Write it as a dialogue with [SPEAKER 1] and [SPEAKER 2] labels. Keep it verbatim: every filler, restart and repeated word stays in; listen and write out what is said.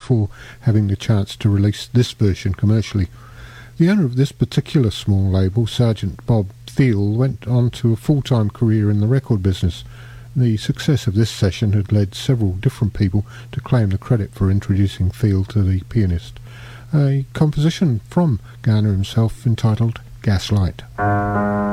[SPEAKER 1] before having the chance to release this version commercially. The owner of this particular small label, Sergeant Bob Thiel, went on to a full-time career in the record business. The success of this session had led several different people to claim the credit for introducing Thiel to the pianist. A composition from Garner himself entitled Gaslight.